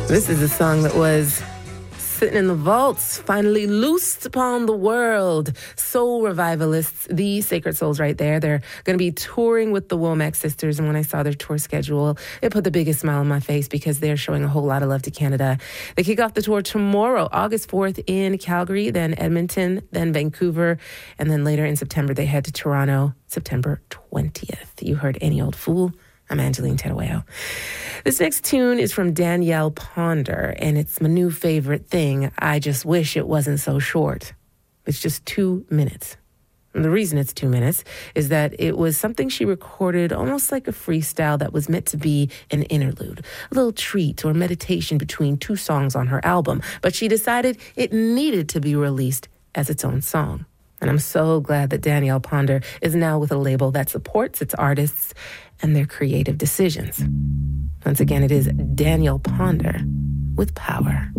This is a song that was sitting in the vaults, finally loosed upon the world. Soul revivalists, the Sacred Souls right there. They're going to be touring with the Womack sisters. And when I saw their tour schedule, it put the biggest smile on my face because they're showing a whole lot of love to Canada. They kick off the tour tomorrow, August 4th in Calgary, then Edmonton, then Vancouver. And then later in September, they head to Toronto, September 20th. You heard Any Old Fool. I'm Angeline Terueo. This next tune is from Danielle Ponder, and it's my new favorite thing. I just wish it wasn't so short. It's just 2 minutes. And the reason it's 2 minutes is that it was something she recorded almost like a freestyle that was meant to be an interlude, a little treat or meditation between two songs on her album. But she decided it needed to be released as its own song. And I'm so glad that Danielle Ponder is now with a label that supports its artists and their creative decisions. Once again, it is Danielle Ponder with Power.